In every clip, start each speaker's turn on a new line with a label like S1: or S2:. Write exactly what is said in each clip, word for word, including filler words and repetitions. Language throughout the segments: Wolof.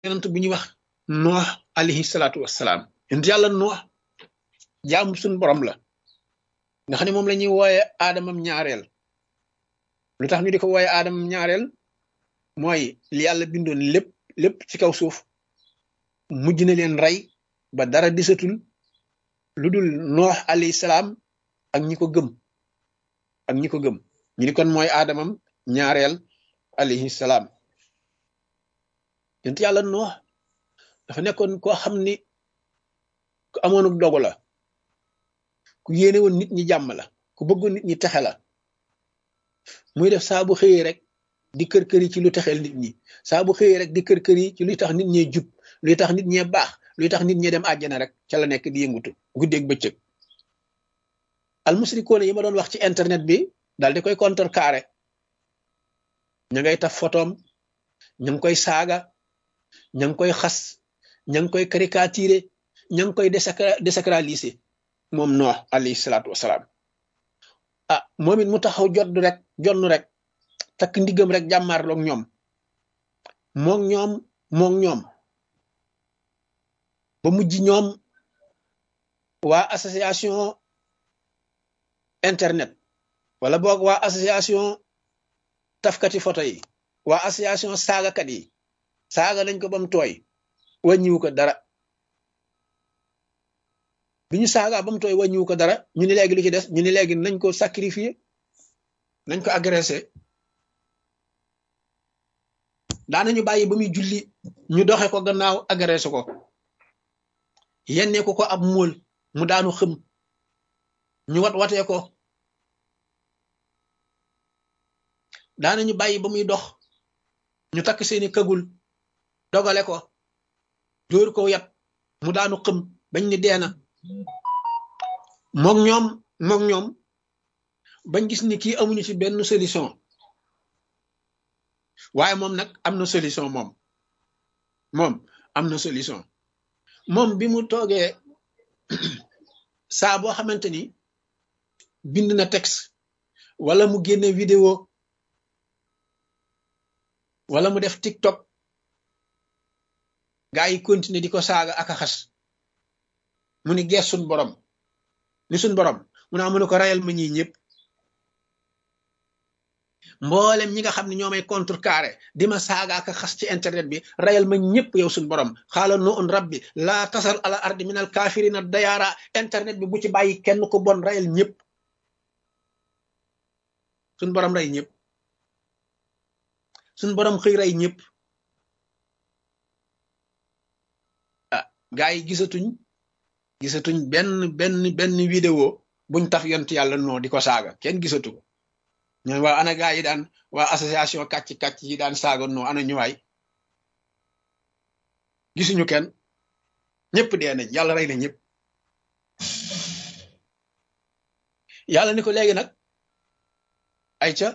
S1: yonent bu ñuy wax noox alayhi salaatu wassalaam yonent yàlla noox jaamu suñ borom la nga xam ne moom la ñuy wooye aadamam ñaareel lu tax ñu di ko wooye aadamam ñaareel mooy li yàlla bindoon lépp lépp ci kaw suuf mujj na leen rey ba dara disatul lu dul noox alayhi salaam ak ñi ko gëm ak ñi ko gëm ñu ni kon mooy aadamam ñaareel alayhi salaam yonent yàlla noox dafa nekkoon koo xam ni ku amoonuk dogu la ku yéene woon nit ñi jàmm la ku bëggoon nit ñi texe la muy def saa bu xëyee rek di kër kër yi ci lu texeel nit ñi saa bu xëyee rek di kër kër yi ci luy tax nit ñee jub luy tax nit ñee baax luy tax nit ñee dem àjjana rek ca la nekk di yëngutu guddeeg bëccëg almusrikoone yi ma doon wax ci internet bi daal di koy contrecarrer ña ngay taf photom ña ngi koy saaga ña ngi koy xas ña ngi koy caricaturer ña ngi koy désacraliser moom noox alayhi salaatu wasalaam ah moom it mu taxaw jot rek jonn rek takk ndiggam rek jàmmaarloog ñoom moog ñoom moog ñoom ba mujj ñoom waa association internet wala boog waa association tafkati photo yi waa association saagakat yi saaga nañ ko ba mu tooy wàññiwu ko dara bi ñu saaga ba mu tooy wàññiwu ko dara ñu ni léegi lu ci des ñu ni léegi nañ ko sacrifier nañ ko agressé daanañu bàyyi ba muy julli ñu doxe ko gannaaw agressé ko yenne ko ko ab móol mu daanu xëm ñu wat watee ko daanañu bàyyi ba muy dox ñu takk seeni këgul dogale ko dóor ko yat mu daanu xëm bañ ni deena moog ñoom moog ñoom bañ gis ni kii amuñu ci benn solution waaye moom nag am na solution moom moom am na solution moom bi mu toogee saa boo xamante ni bind na texte wala mu génne vidéo wala mu def TikTok gaa yi continuer di ko saaga ak a xas mu ni gees suñ borom ni suñ borom mu naa mu ne ko rayal ma ñii ñëpp mboolem ñi nga xam ne ñoo may contrecarré di ma saaga ak a xas ci internet bi rayal ma ñëpp yow suñ borom xaala no un rabbi laa tasal ala ardi minal kaafirina dayaara internet bi bu ci bàyyi kenn ko bon rayal ñëpp suñ borom ray ñëpp suñ borom xëy ray ñëpp ah gaa yi gisatuñ gisatuñ benn benn benn vidéo buñ taf yont yàlla noo di ko saaga kenn gisatu ko ñooy waa ana gaa yi daan waa association kàcc kàcc yi daan saaga noo ana ñuwaay gisuñu kenn ñëpp dee nañ yàlla rey na ñëpp yàlla ni ko léegi nag ay ca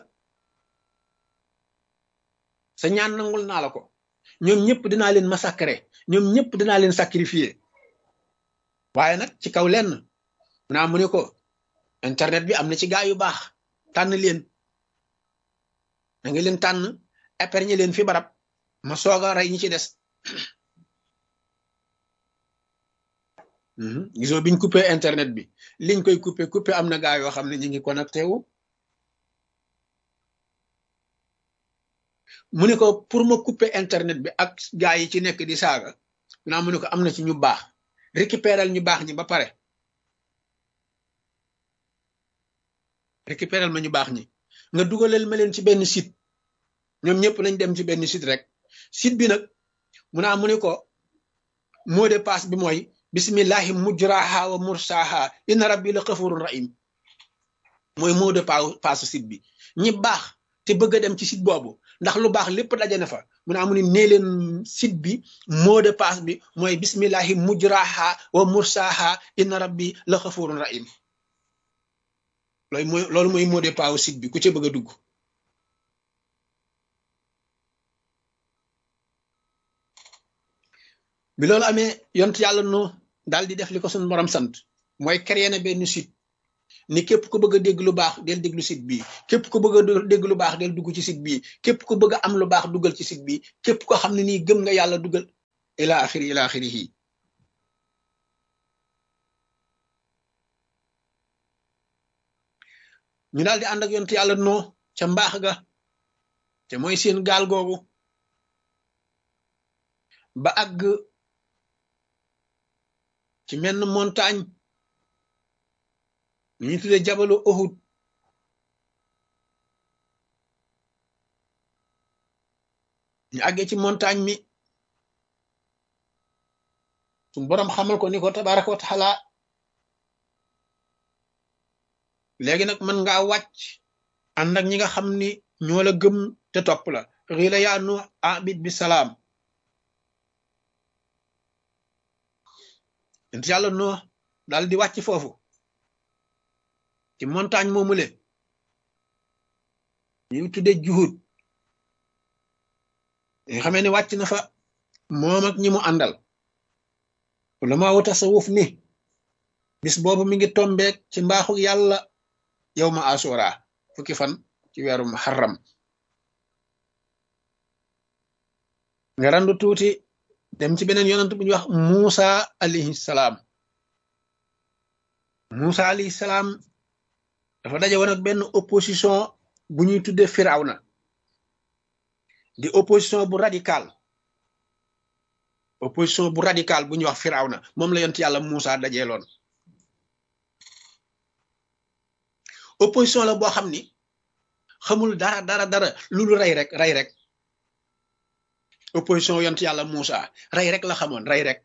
S1: sa ñaan nangul naa la ko ñoom ñëpp dinaa leen massacrer ñoom ñëpp dinaa leen sacrifier waaye nag ci kaw lenn naa mu ne ko internet bi am na ci gaa yu baax tànn leen da nga leen tànn épargner leen fi barab ma soog a rey ñi ci des gisoo biñ coupé internet bi liñ koy coupé coupé am na gaa yoo xam ne ñu ngi connecté wu mu ne ko pour ma couper internet bi ak gaa yi ci nekk di saaga naa mu ne ko am na ci ñu baax récupéral ñu baax ñi ba pare récupéral ma ñu baax ñi nga dugalal ma leen ci benn site ñoom ñëpp nañ dem ci benn site rek site bi nag mu naa mu ne ko mot de passe bi mooy bismillahi mujraha wa mursaha inna rabbi la xafurun rahim mooy mot de passe site bi ñi baax te bëgg a dem ci site boobu ndax lu baax lépp daje na fa mu ne amu ni nee leen site bi mot de passe bi mooy bismillahi mujraha wa mursaha inna rabbi la xafurun rahim loolu mooy loolu mooy mot de passe site bi ku ci bëgg a dugg bi loolu amee yont yàlla no daal di def li ko suñu borom sant mooy créer na benn site ni képp ku bëgg a dégg lu baax del déglu site bii képp ku bëgg a dégg lu baax del dugg ci site bii képp ku bëgg a am lu baax duggal ci site bii képp ko xam ne nii gëm nga yàlla duggal ila axiri ila axirihi ñu daal di ànd ak yonent yàlla noo ca mbaax ga te mooy seen gaal googu ba àgg ci menn montagne ñu tudde jabalu Uhud ñu àggee ci montagne mi suñ boroom xamal ko ni ko tabaraka wa taala léegi nag mën ngaa wàcc ànd ak ñi nga xam ni ñoo la gëm te topp la xiila yaa nu abid bi salaam ent yàlla noo daal di wàcc foofu ci montagne moomule ñu tudde juhud nga xamee ne wàcc na fa moom ak ñi mu àndal ulama wu tasawuf ni bis boobu mi ngi tombeek ci mbaaxu yàlla yow ma asura fukki fan ci weeru muharram nga randu tuuti dem ci beneen yonent bu ñuy wax Musa alayhi salaam Musa alayhi salaam dafa daje woon ak benn opposition bu ñuy tuddee Firawna di opposition bu radical opposition bu radical bu ñuy wax Firawna moom la yonent yàlla Musa dajeeloon opposition la boo xam ni xamul dara dara dara lu lu rey rek rey rek opposition yonent yàlla Musa rey rek la xamoon rey rek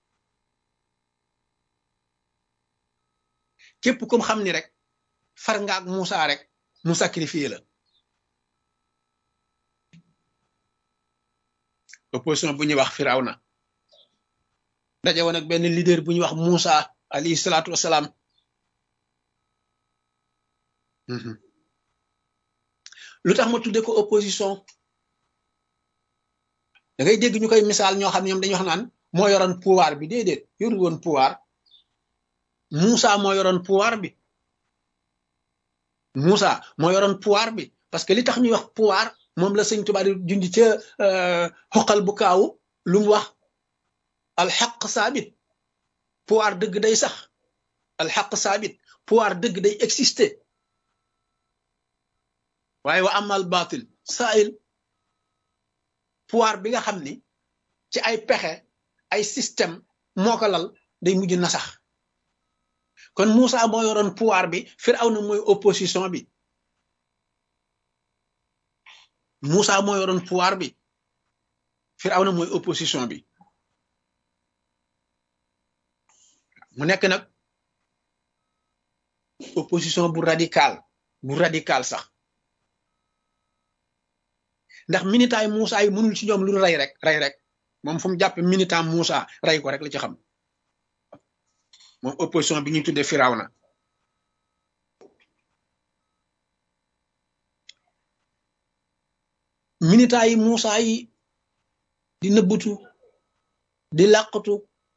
S1: képp kum xam ni rek far nga ak Musa rek mu sacrifié la opposition bu ñuy wax Firawna daje woon ak benn leader bu ñuy wax Musa alayhi salaatu wasalaam lu tax ma tudde ko opposition da ngay dégg ñu koy misaal ñoo xam ne ñoom dañuy wax naan moo yoroon pouvoir bi déedéet yoru woon pouvoir Musa moo yoroon pouvoir bi Musa moo yoroon pouvoir bi parce que li tax ñuy wax pouvoir moom la sëñ Tuubaa di jundi ca xoqal bu kaawu lu mu wax alxaq saabit pouvoir dëgg day sax alxaq saabit pouvoir dëgg day exister waaye wa amal batil sail pouvoir bi nga xam ni ci ay pexe ay système moo ko lal day mujj na sax kon Musa moo yoroon pouvoir bi Firawna mooy opposition bi Musa moo yoroon pouvoir bi Firawna mooy opposition bi mu nekk nag opposition bu radical bu radical sax ndax militaay Musa yi mënul ci ñoom lu rey rek rey rek moom fu mu jàpp militant Musa rey ko rek la ci xam moom opposition bi ñuy tuddee Firawna militant yi Musa yi di nëbbutu di làqatu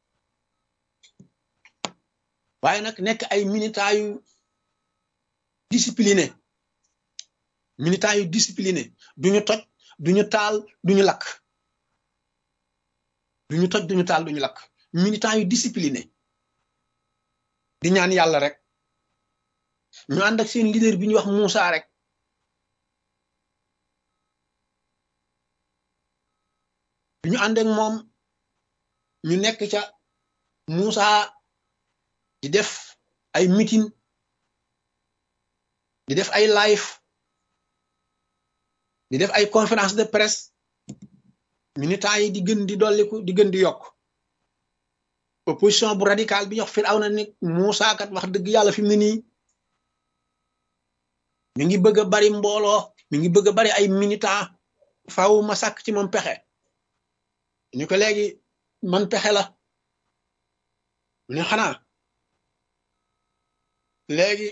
S1: waaye nag nekk ay militant yu discipliné militant yu discipliné duñu toj duñu taal duñu lakk duñu toj duñu taal duñu lakk militant yu discipliné di ñaan yàlla rek ñu ànd ak seen leader bi ñuy wax Musa rek bi ñu ànd ak moom ñu nekk ca Musa di def ay meeting di def ay live di def ay conférence de presse militants yi di gën di dolliku di gën di yokk opposition bu radical bi ñox Firawna ni Musa kat wax dëgg yàlla fi mu ne nii mi ngi bëgg a bari mbooloo mi ngi bëgg a bari ay militants faaw ma sàkk ci moom pexe ñu ko léegi man pexe la mu ne xanaa léegi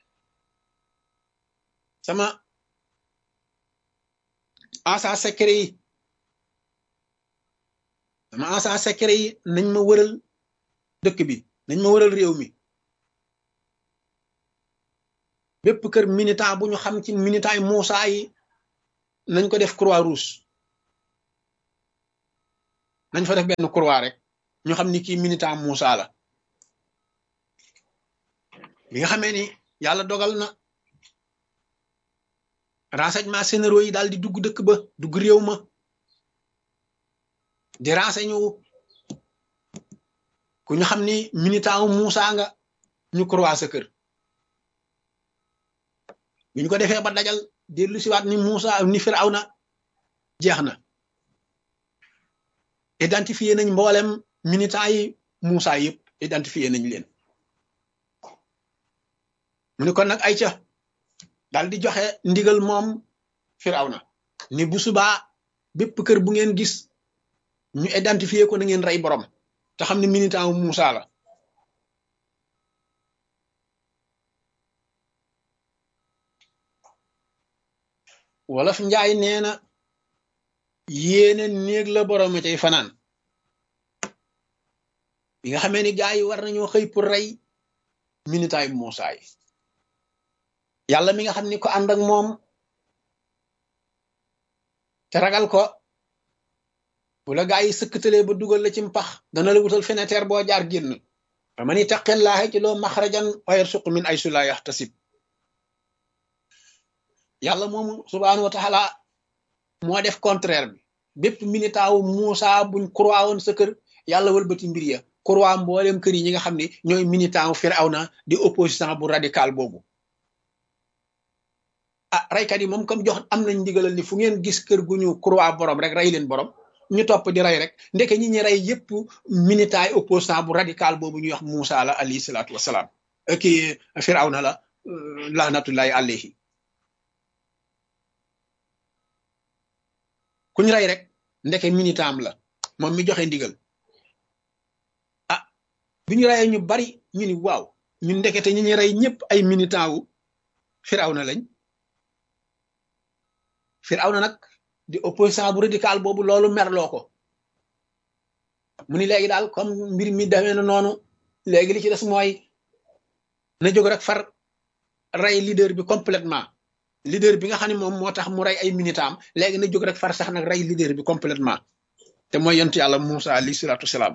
S1: sama agent secret yi sama agent secret yi nañ ma wëral dëkk bi nañ ma wëral réew mi bépp kër militant bu ñu xam ci militant yi Musa yi nañ ko def croix rouge nañ fa def benn croix rek ñu xam ni kii militant Moussa la bi nga xamee ni yàlla dogal na renseignement généraux yi daal di dugg dëkk ba dugg réew ma di renseigné wu ku ñu xam ni militant wu Moussa nga ñu croix sa kër bi ñu ko defee ba dajal dellu siwaat ni Moussa ni Firawna jeex na identifié nañ mboolem militant yi Moussa yëpp identifié nañ leen mu ne kon nag ay ca daal di joxe ndigal moom Firawna ni bu subaa bépp kër bu ngeen gis ñu identifié ko na ngeen rey borom te xam ne militant wu Moussa la wolof njaay nee na yéene néeg la borom cay fanaan bi nga xamee ni gaa yi war nañoo xëy pour rey militant yu Moussa yi yàlla mi nga xam ni ko ànd ak moom te ragal ko bu la gaa yi sëkkatalee ba dugal la ci mpax dana la wutal fenêtre boo jaar génn fa man ittaqillaaha ci loo maxrajan wa yarsuqu min aysu laa yaxtasib yàlla moomu subhaanahu wa taala moo def contraire bi bépp militant wu Moussa buñ croix woon sa kër yàlla wëlbati mbir ya croix mboolem kër yi ñi nga xam ne ñooy militant wu Firawna di opposition bu radical boobu ah raykat yi moom comme jox am nañ ndigalal ni fu ngeen gis kër gu ñu croix borom rek rey leen borom ñu topp di rey rek ndeke ñi ñi rey yépp militant yi opposition bu radical boobu ñuy wax Moussa la alayhi salaatu wasalaam kii Firawna la lahnatullahi alayhi ku ñu rey rek ndeke militant am la moom mi joxe ndigal ah bi ñu reyee ñu bari ñu ni waaw ñun ndekete ñi ñu rey ñëpp ay militant wu Firawna lañ Firawna nag di opposition bu radical boobu loolu merloo ko mu ni léegi daal comme mbir mi demee na noonu léegi li ci des mooy na jóg rek far rey leader bi complètement leader bi nga xam ne moom moo tax mu rey ay militant am léegi na jóg rek far sax nag rey leader bi complètement te mooy yonent yàlla Moussa alayhi salaatu wasalaam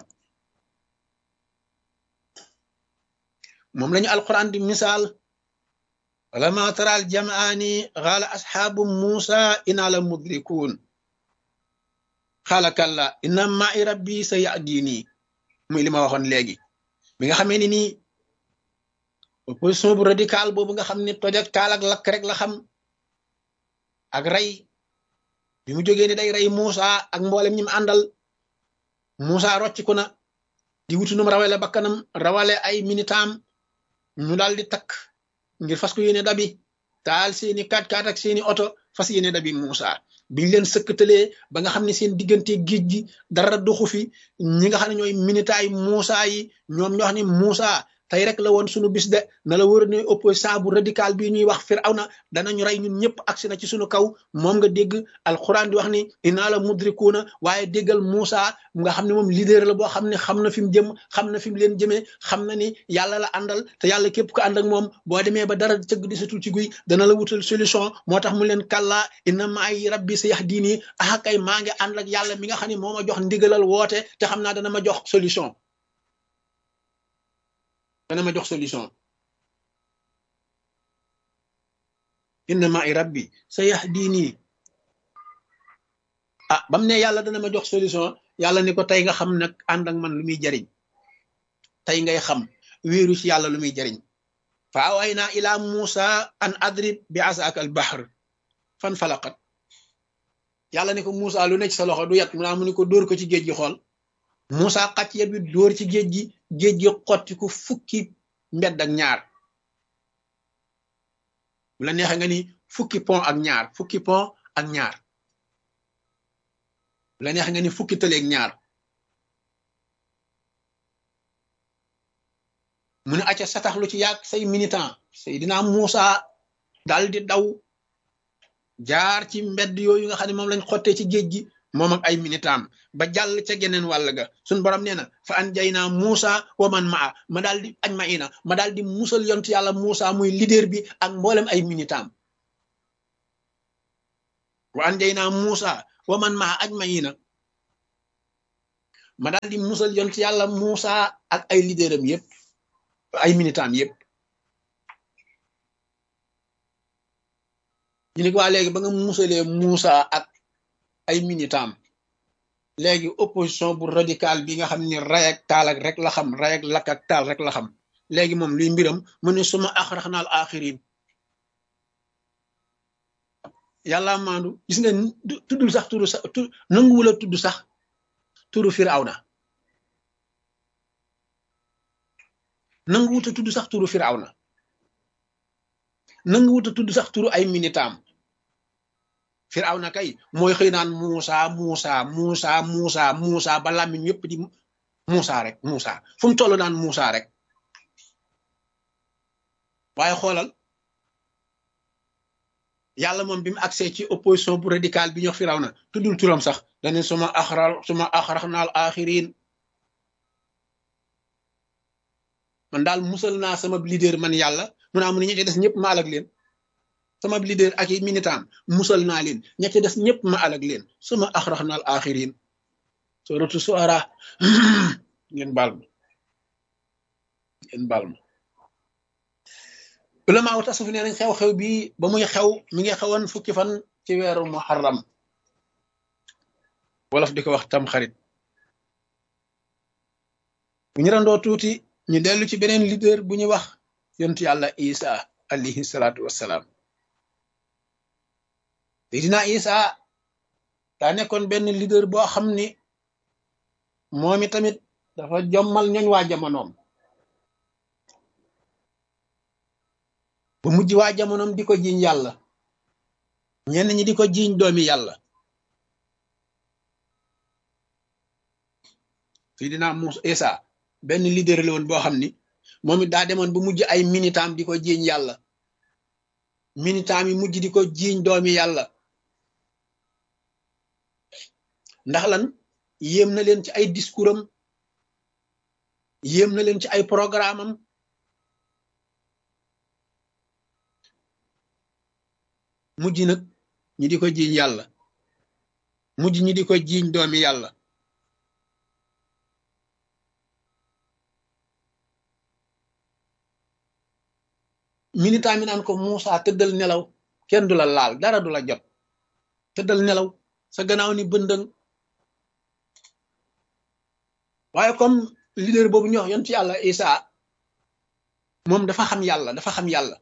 S1: moom lañu alquran di misaal ولما ترى الجمعان قال أصحاب موسى إنا لمدركون قال كلا إن معي ربي سيهديني muy li ma waxoon léegi bi nga xamee ni nii opposition bu radical boobu nga xam ne toj ak taal ak lakk rek la xam ak rey bi mu jógee ni day rey Moussa ak mboolem ñi mu àndal Moussa rocciku na di wutu num rawale bakkanam rawale ay militam ñu daal di takk ngir fas ko yéene dabi taal seeni kat kat ak seeni oto fas yéene dabi Moussa biñ leen sëkkatalee ba nga xam ne seen diggante géej gi dara doxu fi ñi nga xam ne ñooy militaay Moussa yi ñoom ñoo xam ne Moussa tey rek la woon sunu bis de na la wër ne opposant bu radical bi ñuy wax Firawna danañu rey ñun ñëpp agsi na ci sunu kaw moom nga dégg alquran di wax ni inaa la mudrikuuna waaye déggal Moussa nga xam ne moom leader la boo xam ne xam na fi mu jëm xam na fi mu leen jëmee xam na ni yàlla la àndal te yàlla képp ko ànd ak moom boo demee ba dara cëgg di satul ci guy dana la wutal solution moo tax mu leen kàllaa inna maay rabbi sayahdini ah kay maa ngi ànd ak yàlla mi nga xam ne moo ma jox ndigalal woote te xam naa dana ma jox solution dana ma jox solution inna ma'i rabbi sayahdini ah bam ne yàlla dana ma jox solution yàlla ni ko tey nga xam nag ànd ak man lu muy jariñ tey ngay xam wéeru ci yàlla lu muy jariñ fa awayna ila Musa an adrib bi asaka al bahr fan falaqat yàlla ni ko Musa lu nekk sa loxo du yat mu naa mu ni ko dóor ko ci géej gi xool Musa xàcc yet bi dóor ci géej gi géej gi xotti ko fukki mbedd ak ñaar bu la neexee nga ni fukki pont ak ñaar fukki pont ak ñaar bu la neexee nga ni fukki tëleeg ñaar mu ne acca sataxlu ci yàgg say militant Seydina Musa daal di daw jaar ci mbedd yooyu nga xam ne moom lañ xottee ci géej gi moom ak ay militam ba jàll ca geneen wàll ga suñ borom nee na fa an jay naa Moussa wa man maa ma daal di aj ma ina ma daal di musal yont yàlla Moussa muy leader bi ak mboolem ay militam wa an jay naa Moussa wa man maa aj ma ina ma daal di musal yont yàlla Muusa ak ay leaderam yëpp ay militant yëpp ñu ne ko waa léegi ba nga musalee Muusa ak ay militant léegi opposition bu radical bi nga xam ni ray ak taal ak rek la xam ray ak lakk ak taal rek la xam léegi moom luy mbiram mu ne suma axraxnaal axirin yàlla maandu gis nga tuddul sax turu sax tu nanguwula tudd sax turu firawna nanguwuta tudd sax turu firawna nanguwuta tudd sax turu ay minitam firawna kay mooy xëy naan Muusa Muusa Muusa Muusa Muusa ba làmmiñ yépp di Muusa rek Muusa fu mu toll naan Muusa rek waaye xoolal yàlla moom bi mu accès ci opposition bu radical bi ñox firawna tuddul turam sax dane suma axra suma axraxnaal axirin man daal musal naa sama leader man yàlla mun naa mu ne ñi ci des ñëpp ma alag leen sama leader ak i militant musal naa leen ña ci des ñëpp ma alag leen suma axraxnaal axirin suratu suara ngeen baal ma ngeen baal ma ulama wu tasuf nee nañ xew-xew bi ba muy xew mi ngi xewoon fukki fan ci weeru muharram wolof di ko wax tam xarit bu ñu randoo tuuti ñu dellu ci beneen leader bu ñu wax yontu yàlla isa alayhi salaatu wassalaam Seydina isa daa nekkoon benn leader boo xam ni moom i tamit dafa jommal ñooñ waa jamonoom bu mujj waa jamonoom di ko jiiñ yàlla ñenn ñi di ko jiiñ doomi yàlla Seydina Muusa Isa benn leader la woon boo xam ni moom it daa demoon bu mujj ay militant di ko jiiñ yàlla militant yi mujj di ko jiiñ doomi yàlla ndax lan yéem na leen ci ay discours am yéem na leen ci ay programme am mujj nag ñi di ko jiiñ yàlla mujj ñi di ko jiiñ doomi yàlla militant mi naan ko Muusa tëddal nelaw kenn du la laal dara du la jot tëddal nelaw sa gannaaw ni bëndëng waaye comme leader boobu ñu wax yonent yàlla Isa moom dafa xam yàlla dafa xam yàlla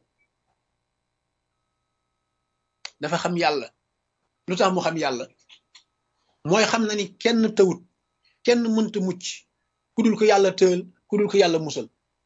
S1: dafa xam yàlla lu tax mu xam yàlla mooy xam na ni kenn tawut kenn mënta mucc ku dul ko yàlla tëël ku dul ko yàlla musal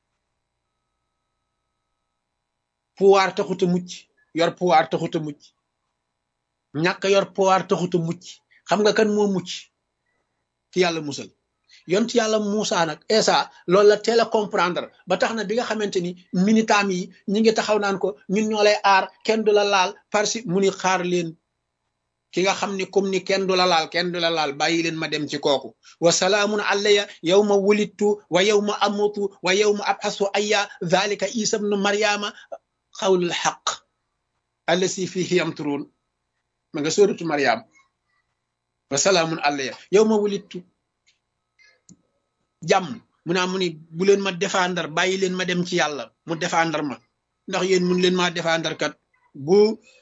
S1: pouvoir taxuta mucc yor pouvoir taxuta mucc ñàkk yor pouvoir taxuta mucc xam nga kan moo mucc ki yàlla musal yont yàlla Muusa nag Isa loolu la teel a comprendre ba tax na bi nga xamante ni militant yi ñi ngi taxaw naan ko ñun ñoo lay aar kenn du la laal parce que mu ni xaar leen ki nga xam ni comme ni kenn du la laal kenn du la laal bàyyi leen ma dem ci kooku wa salaamun alayya yawma wulidtu wa yawma amutu wa yawma abhasu ayya dhalika isa ibnu maryama xawlul xaq allasi fihi yamturun ma nga sóoratu maryam wa salaamun alayya yawma wulidtu jàmm mu naa mu ni bu leen ma défendre bàyyi leen ma dem ci yàlla mu défendre ma ndax yéen mun leen maa défendre kat bu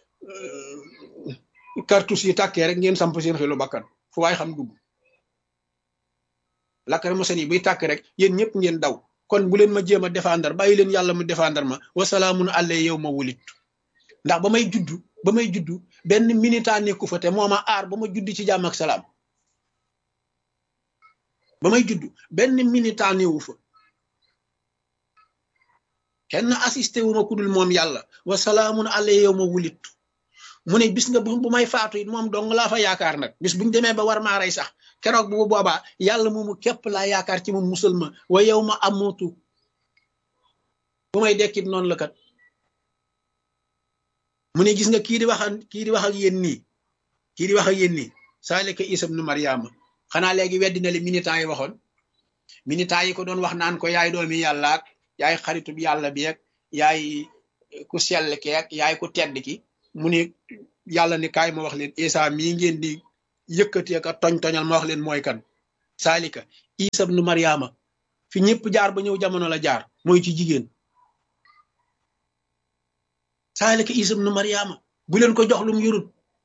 S1: cartouche yi tàkkee rek ngeen samp seen xelu bakkan fu waay xam dugg lacrymogène yi buy tàkk rek yéen ñëpp ngeen daw kon bu leen ma jéem a défendre bàyyi leen yàlla mu défendre ma wasalaamun alayya yow ma wulidtu ndax ba may juddu ba may juddu benn militant nekku fa te moo ma aar ba ma juddi ci jàmm ak salaam ba may juddu benn militant newu fa kenn assisté wu ma ku dul moom yàlla wasalaamun alayya yow ma wulidtu mu ne bis nga bu may faatu it moom dong laa fa yaakaar nag bis buñu demee ba war maa rey sax keroog bu boobaa yàlla moomu képp laa yaakaar ci moom musal ma wa yow ma amutu bu may dekkit noonu la kat mu ne gis nga kii di wax ak kii di wax ak yéen nii kii di wax ak yéen nii saalika Isa ibnu Maryama xanaa léegi weddi na li militant yi waxoon militant yi ko doon wax naan ko yaay doomi yàlla ak yaay xaritub yàlla bi ak yaay ku sell ki ak yaay ku tedd ki mu ne yàlla ni kaay ma wax leen Isa mii ngeen di yëkkati ak toñ toñal ma wax leen mooy kan saalika isa ibnu mariama fi ñëpp jaar ba ñëw jamono la jaar mooy ci jigéen saalika isa ibnu mariama bu leen ko jox lum yurut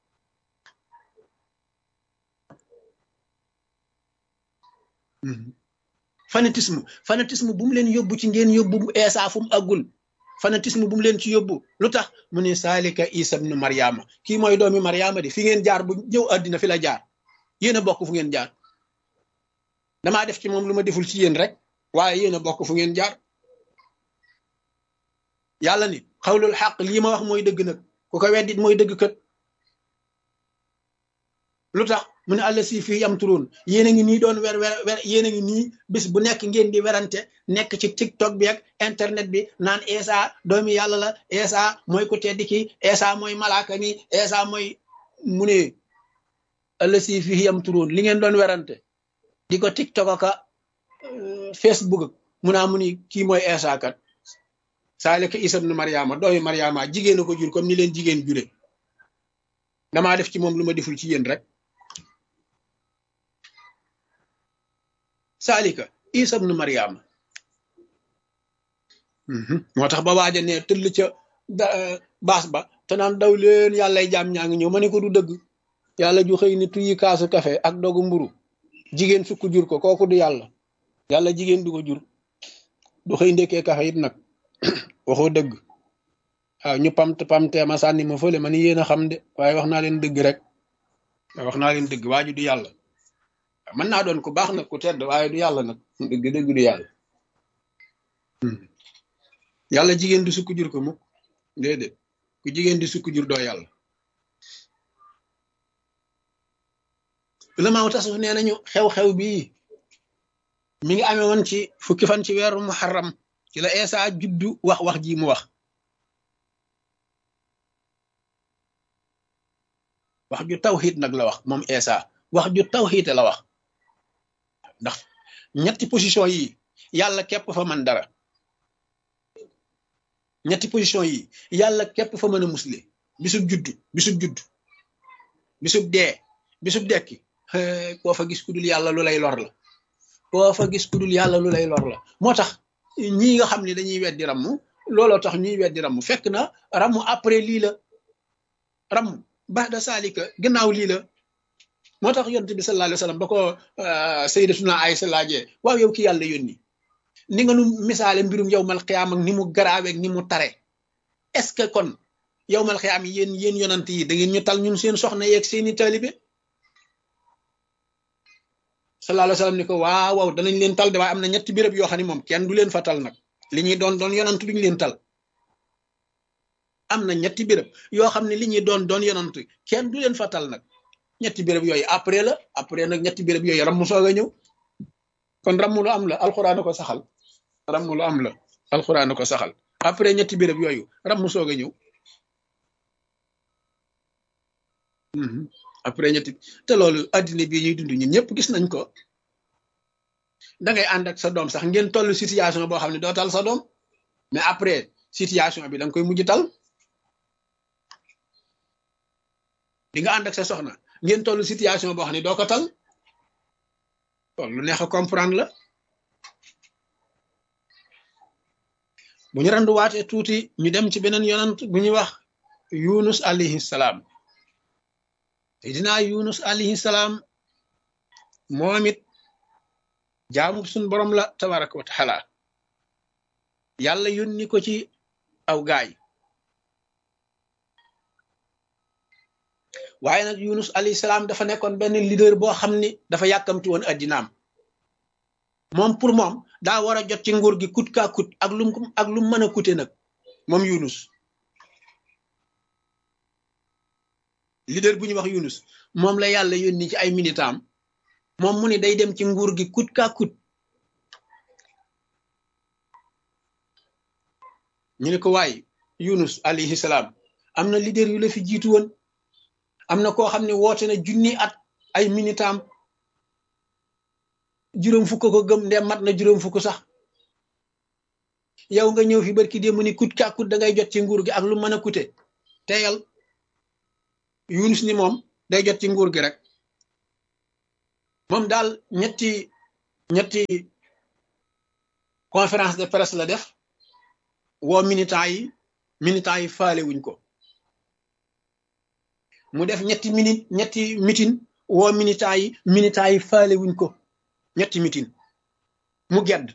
S1: fanatisme fanatisme bu mu leen yóbbu ci ngeen yóbbu eesa fu mu àggul fanatisme bu mu leen ci yóbbu lu tax mu ne saalika isa ibnu mariama kii mooy doomi mariama di fi ngeen jaar bu ñëw àddina fi la jaar yéen a bokk fu ngeen jaar damaa def ci moom lu ma deful ci yéen rek waaye yéen a bokk fu ngeen jaar yàlla ni xawlul xaq lii ma wax mooy dëgg nag ku ko weddit mooy dëgg kat lu tax mu ne àlla si fii yam turoon yéen a ngi nii doon wer wer wer yéen a ngi nii bis bu nekk ngeen di werante nekk ci tiktok bi ak internet bi naan Eesa doomi yàlla la Eesa mooy ku tedd ki Eesa mooy malaaka mi Eesa mooy mu ne àlla si fii yam turoon li ngeen doon werante di ko tiktok aka facebook mu naa mu ni kii mooy Eesa kat saalika isa ibnu mariama doomi mariama jigéen a ko jur comme ni leen jigéen jure damaa def ci moom lu ma deful ci yéen rek saalika isa ibnu mariama moo tax ba waaja ne tëll ca baas ba te naan daw leen yàllay jaam ñaa ngi ñëw ma ne ko du dëgg yàlla ju xëy ni tuyi kaasu kafe ak dogu mburu jigéen sukk jur ko kooku du yàlla yàlla jigéen du ko jur du xëy ndekkee kafe it nag waxoo dëgg waaw ñu pamt pamtee ma sànni ma fële ma ni yéen a xam de waaye wax naa leen dëgg rek wax naa leen dëgg waaju du yàlla mën naa doon ku baax nag ku tedd waaye du yàlla nag dëgg dëgg du yàlla yàlla jigéen du sukk jur ko mukk déedéet ku jigéen di sukk jur doo yàlla ulamaaw tasawuf nee nañu xew-xew bii mi ngi amee woon ci fukki fan ci weeru muharram ci la Eesa juddu wax wax ji mu wax wax ju tawxiid nag la wax moom Eesa wax ju tawxiid la wax ndax ñetti position yi yàlla képp fa mën dara ñetti position yi yàlla képp fa mën a musle bisub juddu bisub juddu bisub dee bisub dekki koo fa gis ku dul yàlla lu lay lor la koo fa gis ku dul yàlla lu lay lor la moo tax ñii nga xam ne dañuy weddi ramm looloo tax ñuy weddi ramm fekk na ramm après lii la ramm ba'da saalika gannaaw lii la moo tax yonent bi sallallahu alayhi wa sallam ba ko sayyidatuna Aysa laajee waaw yow ki yàlla yónni ni nga nu misaale mbirum yawmal qiyaam ak ni mu garaawe ak ni mu tare est-ce que kon yawmal qiyaam yéen yéen yonant yi da ngeen ñu tal ñun seen soxna yeeg seeni taalibe sallallahu alayhi wa sallam ni ko waaw waaw danañ leen tal de waaye am na ñetti béréb yoo xam ne moom kenn du leen fa tal nag li ñuy doon doon yonant duñ leen tal am na ñetti béréb yoo xam ne li ñuy doon doon yonant kenn du leen fa tal nag ñetti béréb yooyu après la après nag ñetti béréb yooyu ram mu soog a ñëw kon ram mu lu am la alxuraan ko saxal ram mu lu am la alxuraan ko saxal après ñetti béréb yooyu ram mu soog a ñëw après ñetti te loolu addina bii ñuy dund ñun ñëpp gis nañ ko da ngay ànd ak sa doom sax ngeen toll situation boo xam ne doo tal sa doom mais après situation bi da nga koy mujj tal di nga ànd ak sa soxna ngeen toll situation boo xam ne doo ko tal kon lu neex a comprendre la bu ñu randuwaatee tuuti ñu dem ci beneen yonant bu ñuy wax Yunus alayhi salaam Seydina Yunus alayhi salaam moom it jaamu suñ borom la tabaraka wa taala yàlla yónni ko ci aw gaay waaye nag Yunus alayhi salaam dafa nekkoon benn leader boo xam ni dafa yàkkamti woon addinaam moom pour moom daa war a jot ci nguur gi kut kaa kut ak lum ak lum mën a kute nag moom Yunus leader bu ñuy wax Yunus moom la yàlla yónni ci ay militam moom mu ni day dem ci nguur gi kut kaa kut ñu ne ko waay Yunus alayhi salaam am na leader yu la fi jiitu woon am na koo xam ne woote na junni at ay militam juróom fukk ko gëm ndem mat na juróom fukk sax yow nga ñëw fi barki démb ni kut kaa kut da ngay jot ci nguur gi ak lu mën a kute teyal Yunus ni moom day jot ci nguur gi rek moom daal ñetti ñetti conférence de presse la def woo militants yi militants yi faale wuñ ko mu def ñetti minute ñetti meeting woo militants yi militants yi faale wuñ ko ñetti meeting mu gedd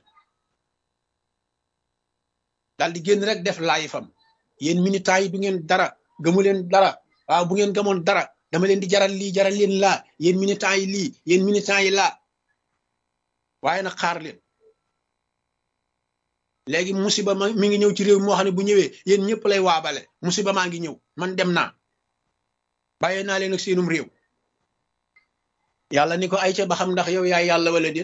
S1: daal di génn rek def laay fam yéen militants yi du ngeen dara gëmu leen dara waaw bu ngeen gëmoon dara dama leen di jaral lii jaral leen laa yéen militants yi lii yéen militants yi laa waaye nag xaar leen léegi musiba ma mi ngi ñëw ci réew moo xam ne bu ñëwee yéen ñëpp lay waabale musiba maa ngi ñëw man dem naa bàyyee naa leen ak seenum réew yàlla ni ko ay ca ba xam ndax yow yaay yàlla wala déet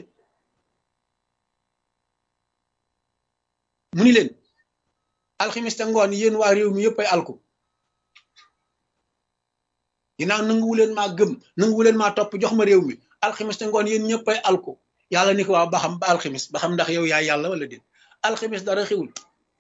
S1: mu ni leen alximiste ngoon yéen waa réew mi yëpp ay alku ginnaaw nanguwu leen maa gëm nanguwu leen maa topp jox ma réew mi alximiste ngoon yéen ñëpp ay alku yàlla ni ko waaw ba xam ba alximis ba xam ndax yow yaay yàlla wala déet alxamis dara xewul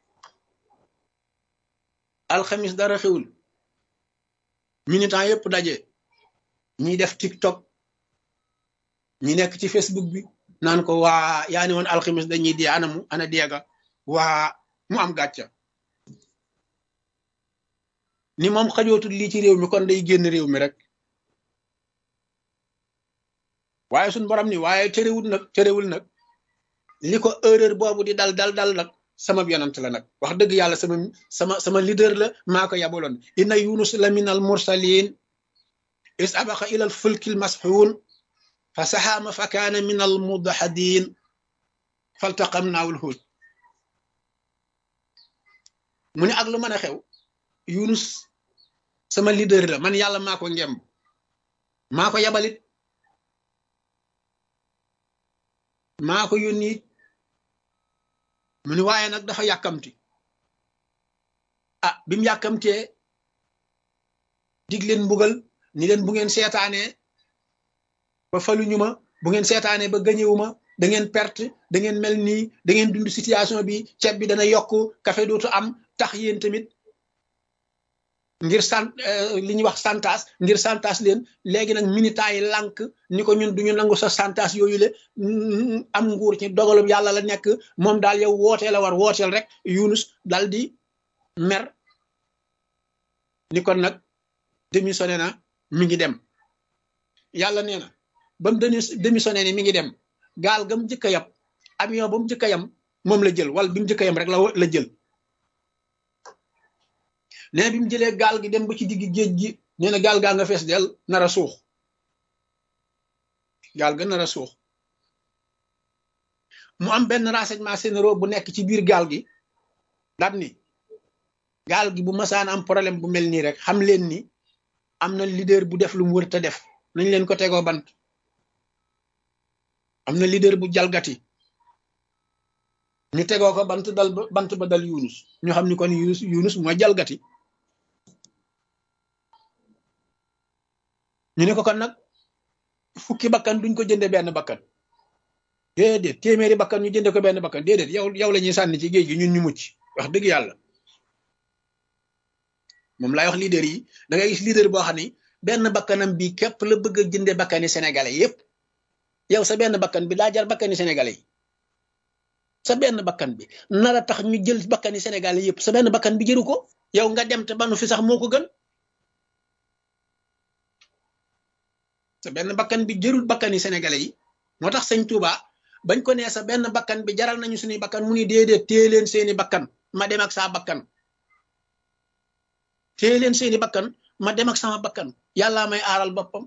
S1: alxamis dara xewul militant yëpp daje ñiy def tiktok ñi nekk ci facebook bi naan ko waa yaa ni woon alxamis dañuy dee anamu ana deega waa mu am gàcca ni moom xajootul lii ci réew mi kon day génn réew mi rek waaye suñ borom ni waaye terewul nag terewul nag li ko erreur boobu di dal dal dal nag sama yonant la nag wax dëgg yàlla sama sama sama leader la maa ko yabaloon inna yunus la min al mursalin is abaqa ila al fulki al masxuun fa saxaama fa kaana min al mudahadin faltaqamnaahu al huut mu ne ak lu mën a xew yunus sama leader la man yàlla maa ko ngemb maa ko yabalit maa ko yónni mu ni waaye nag dafa yàkkamti ah bi mu yàkkamtee dig leen mbugal ni leen bu ngeen seetaanee ba faluñu ma bu ngeen seetaanee ba gañewuma da ngeen perte da ngeen mel nii da ngeen dund situation bi ceeb bi dana yokk café dootu am tax yéen tamit ngir sant li ñuy wax santas ngir santas leen léegi nag militants yi lànk ni ko ñun duñu nangu sa santas yooyu le am nguur ci dogalub yàlla la nekk moom daal yow wootee la war wooteel rek Yunus daal di mer ni kon nag démissionné na mi ngi dem yàlla nee na ba mu démissionné ni mi ngi dem gaal ga mu njëkk a yam avion ba mu njëkk a yam moom la jël wala bi mu njëkk a yam rek la la jël nee bi mu jëlee gaal gi dem ba ci digg géej gi nee na gaal gaa nga fees del nar a suux gaal ga nar a suux mu am benn renseignement généraux bu nekk ci biir gaal gi daat ni gaal gi bu masaan am problème bu mel nii rek xam leen ni am na leader bu def lu mu wër te def nañ leen ko tegoo bant am na leader bu jalgati ñu tegoo ko bant dal bant ba dal Yunus ñu xam ni kon Yunus Yunus mooy jalgati ñu ne ko kon nag fukki bakkan duñ ko jënde benn bakkan déedéet téeméeri bakkan ñu jënde ko benn bakkan déedéet yow yow la ñuy sànni ci géej gi ñun ñu mucc wax dëgg yàlla moom laay wax leader yi da ngay gis leader boo xam ni benn bakkanam bi képp la bëgg a jënde bakkani sénégalais yépp yow sa benn bakkan bi daa jar bakkani sénégalais yi sa benn bakkan bi nara tax ñu jël bakkani sénégalais yépp sa benn bakkan bi jëru ko yow nga dem te banu fi sax moo ko gën sa benn bakkan bi jërul bakkani sénégalais yi moo tax sëñ Touba bañ ko nee sa benn bakkan bi jaral nañu suñuy bakkan mu ni déedéet téye leen seeni bakkan ma dem ak saa bakkan téye leen seeni bakkan ma dem ak sama bakkan yàllaa may aaral boppam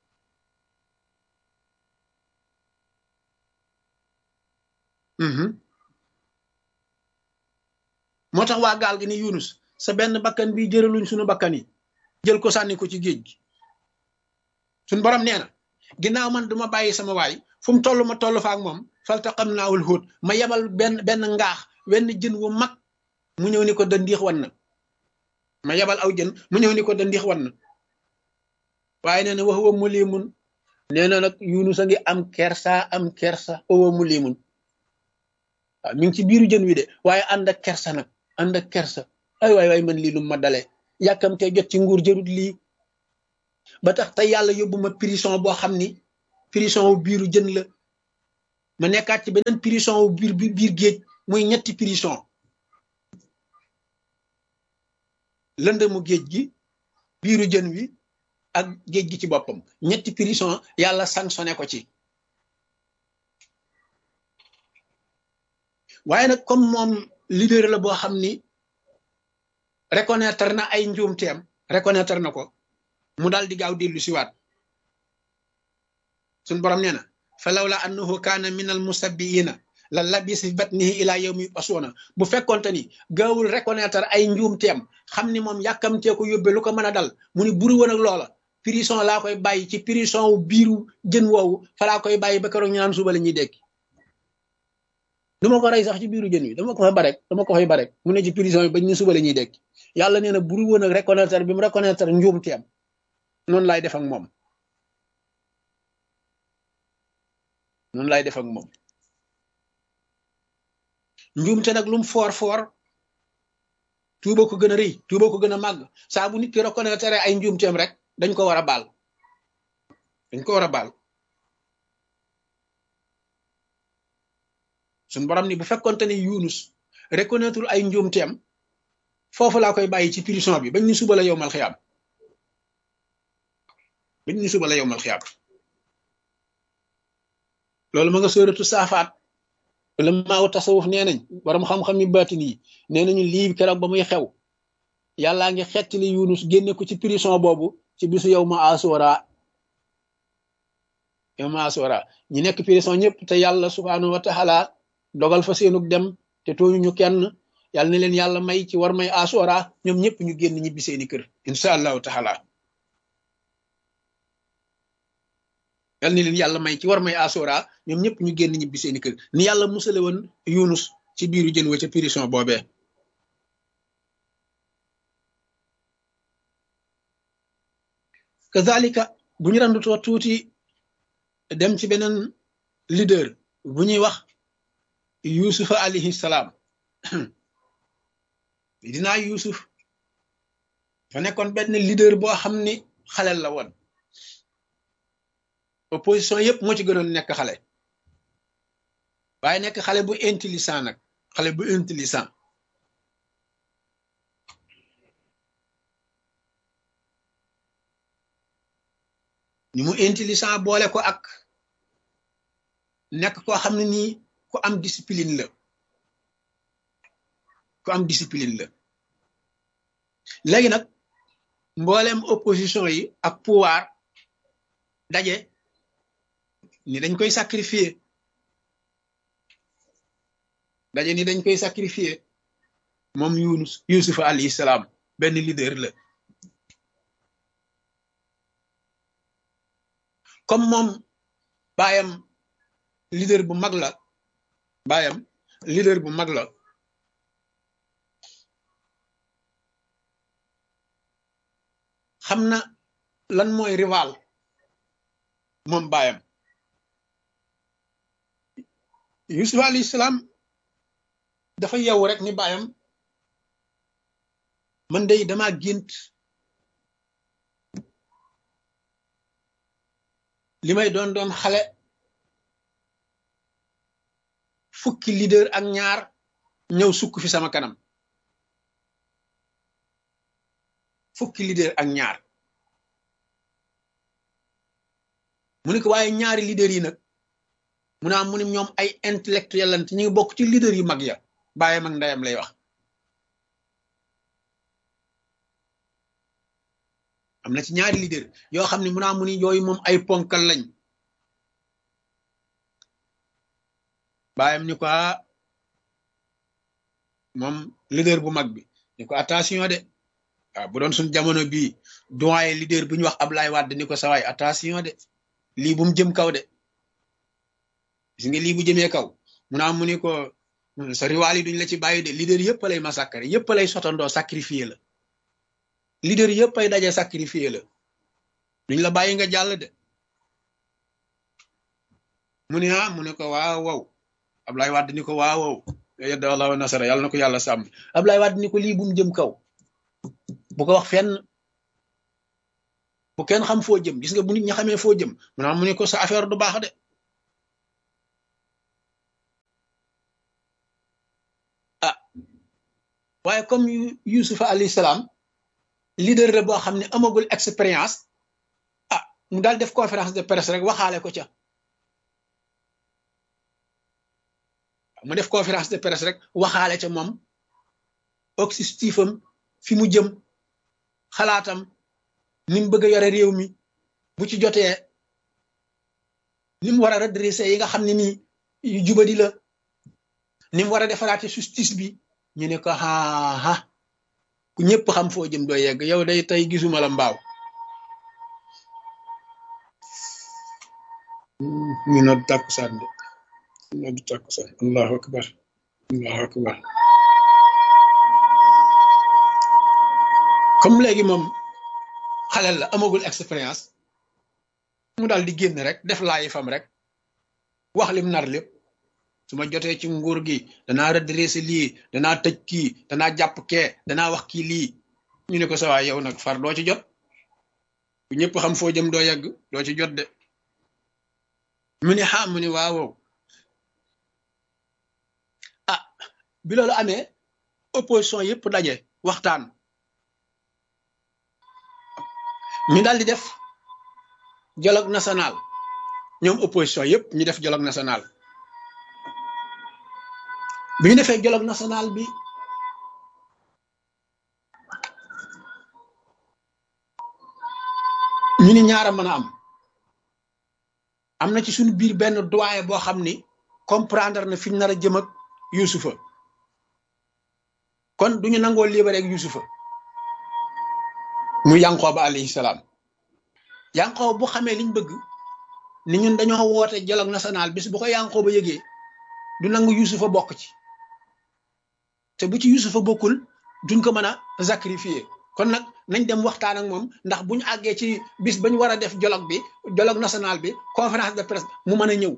S1: moo tax waa gaal gi ni Yunus sa benn bakkan bi jëraluñ suñu bakkan yi jël ko sànni ko ci géej gi suñ borom nee na ginnaaw man duma bàyyi sama waay fu mu toll ma toll fa ak moom faltaqamnaahul huut ma yebal benn benn ngaax wenn jën wu mag mu ñëw ni ko dandiix wan na ma yebal aw jën mu ñëw ni ko dandiix wan na waaye nee na wa huwa mulimun nee na nag Yunus a ngi am kersa am kersa wa huwa mulimun waaw mi ngi ci biiru jën wi de waaye ànd ak kersa nag ànd ak kersa ay waay waay man lii lu ma dalee yàkkamtee jot ci nguur jërut lii ba tax tey yàlla yóbbu ma prison boo xam ni prison wu biiru jën la ma nekkaat ci beneen prison wu biir biir géej muy ñetti prison lëndëmu géej gi biiru jën wi ak géej gi ci boppam ñetti prison yàlla sanctionné ko ci waaye nag comme moom leader la boo xam ni reconnaître na ay njuumteem reconnaître na ko mu daal di gaaw dellu siwaat suñ borom nee na fa lawla annahu kaana min al musabbiina la labis fi batnihi ila yawmi yub'asuuna bu fekkonte ni gaawul reconnaître ay njuumteem xam ni moom yàkkamtee ko yóbbe lu ko mën a dal mu ni buru woon ak loola prison laa koy bàyyi ci prison wu biiru jën woowu fa laa koy bàyyi ba keroog ñu naan suba la ñuy dekki du ma ko rey sax ci biiru jën wi dama ko fay barek dama ko fay barek mu ne ci prison yi bañ ñu suba la ñuy dekki yàlla nee na buru woon ak reconnaître bi mu reconnaître njuumteem noonu laay def ak moom noonu laay def ak moom njuumte nag lum foor foor tuuba ko gën a rëy tuuba ko gën a màgg saa bu nit ki reconnaître ay njuumteem rek dañ ko war a baal dañ ko war a baal suñ borom ni bu fekkonte ni Yunus reconnaître ay njuumteem foofu laa koy bàyyi ci prison bi bañ ni suba la yowmal xiyaam bañ ni suba la yowmal xiyaam loolu ma nga sóoratu saafaat wala maaw tasawuf nee nañ borom xam-xam yi baatin yi nee nañu lii keroog ba muy xew yàllaa ngi xettali Yunus génne ko ci prison boobu ci bisu yow ma asura yow ma asura ñi nekk prison ñëpp te yàlla subhaanahu wa taala dogal fa seenug dem te tooñu ñu kenn yàlla ne leen yàlla may ci war may asura ñoom ñëpp ñu génn ñibbi seeni kër insha allahu taala yàlla ne leen yàlla may ci war may asura ñoom ñëpp ñu génn ñibbi seeni kër ni yàlla musale woon Yunus ci biiru jën wa ca prison boobee kazalika bu ñu randutoo tuuti dem ci beneen leader bu ñuy wax yusufa alayhi salaam dinaa yusuf fa nekkoon benn leader boo xam ni xalel la woon opposition yëpp moo ci gënoon nekk xale waaye nekk xale bu intelligent nag xale bu intelligent ni mu intelligent boole ko ak nekk koo xam ne nii ku am discipline la ku am discipline la léegi nag mbooleem opposition yi ak pouvoir daje ni dañ koy sacrifier daje ni dañ koy sacrifier moom Yunus Yusufa alayhi salaam benn leader la comme moom baayam leader bu mag la baayam leader bu mag la xam na lan mooy rival moom baayam Yusuf alayhi salaam dafa yeewu rek ni baayam man day dama gént li may doon doon xale fukki leader ak ñaar ñëw sukk fi sama kanam fukki leader ak ñaar mu ne ko waaye ñaari leader yi nag mu naa mu ne ñoom ay intellectuel lant ñu ngi bokk ci leader yu mag ya baayam ak ndeyam lay wax am na ci ñaari leader yoo xam ne mu naa mu ni yooyu moom ay ponkal lañ baayam ni ko moom leader bu mag bi ni ko attention de waaw bu doon suñ jamono bii doyen leader bu ñu wax Ablaye Wade ni ko sawaay attention de lii bu mu jëm kaw de gis nga lii bu jëmee kaw mu naa mu ni ko sa riwaal yi duñ la ci bàyyi de leader yëpp lay massacrer yëpp lay sotandoo sacrifier la leader yëpp ay daje sacrifier la duñ la bàyyi nga jàll de mu ne ah mu ne ko waaw wow Ablaye Wade ni ko waaw wow yadda Allahu nasara yàlla na ko yàlla sàmm Ablaye Wade ni ko lii bu mu jëm kaw bu ko wax fenn bu kenn xam foo jëm gis nga bu nit ñi xamee foo jëm mu naa mu ne ko sa affaire du baax de ah waaye comme Yusufa alayhi salaam leader la boo xam ne amagul expérience ah mu daal def conférence de presse rek waxaale ko ca mu def conférence de presse rek waxaale ca moom objectifam fi mu jëm xalaatam ni mu bëgg a yore réew mi bu ci jotee ni mu war a redresser yi nga xam ne nii yu jubadi la ni mu war a defaraate justice bi ñu ne ko aa ku ñëpp xam foo jëm doo yegg yow day tey gisuma la mbaaw ñu nodd tàkkusaan de nodd tàkkusaan allahu akbar allahu akbar comme léegi moom xalel la amagul expérience mu daal di génn rek def laayi fam rek wax lim nar lépp su ma jotee ci nguur gi danaa redresser lii danaa tëj kii danaa jàpp kee danaa wax kii lii ñu ne ko sa waay yow nag far doo ci jot bu ñëpp xam foo jëm doo yegg doo ci jot de mu ne xam mu ne waaw ah bi loolu amee opposition yëpp daje waxtaan ñu daal di def dialogue national ñoom opposition yëpp ñu def dialogue national bi ñu defee dialogue national bi ñu ni ñaara mën a am am na ci suñu biir benn doyen boo xam ni comprendre na fi ñu nar a jëm ak Yusufa kon duñu nangoo libéré ak Yusufa mu Yankooba alayhi salaam Yankooba bu xamee liñ bëgg ni ñun dañoo woote dialogue national bis bu ko Yankooba yëgee du nangu Yusufa bokk ci te bu ci Yusufa bokkul duñ ko mën a sacrifier kon nag nañ dem waxtaan ak moom ndax bu ñu àggee ci bis bañ war a def dialogue bi dialogue national bi conférence de presse mu mën a ñëw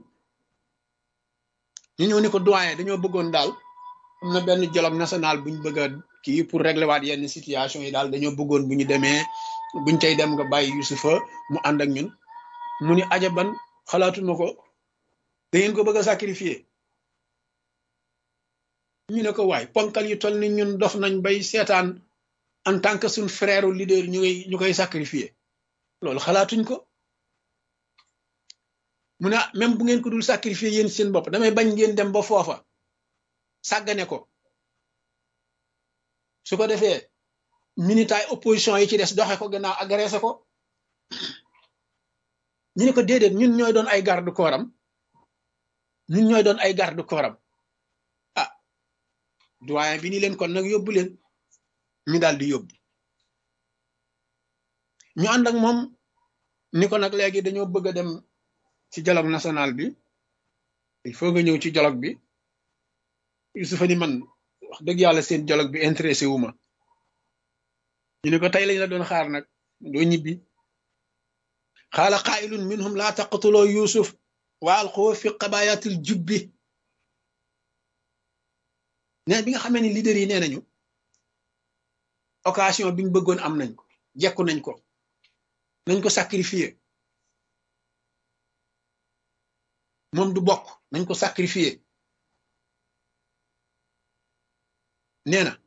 S1: ñu ñëw ni ko doyen dañoo bëggoon daal am na benn dialogue national buñ bëgg a kii pour régler waat yenn situation yi daal dañoo bëggoon bu ñu demee buñ cay dem nga bàyyi Yusufa mu ànd ak ñun mu ni ajaban xalaatuma ko da ngeen ko bëgg a sacrifier ñu ne ko waay ponkal yu toll ni ñun dof nañ bay seetaan en tant que suñ frère leader ñu koy ñu koy sacrifier loolu xalaatuñ ko mu ne même bu ngeen ko dul sacrifier yéen seen bopp damay bañ ngeen dem ba foofa sàggane ko su ko defee militaay opposition yi ci des doxe ko gannaaw agressé ko ñu ne ko déedéet ñun ñooy doon ay garde corps am ñun ñooy doon ay garde corps am ah doyen bi ni leen kon nag yóbbu leen ñu daal di yóbbu ñu ànd ak moom ni ko nag léegi dañoo bëgg a dem ci dialogue national bi il faut nga ñëw ci dialogue bi Yusufa ni man wax dëgg yàlla seen dialogue bi intéressé wu ma ñu ne ko tey lañ la doon xaar nag doo ñibbi xaala qaa'ilun minhum laa taqtuloo Yusuf wa alquuhu fi qabayatil jubbi ne bi nga xamee ni leader yi nee nañu occasion bi ñu bëggoon am nañ ko jekku nañ ko nañ ko sacrifier moom du bokk nañ ko sacrifier nee na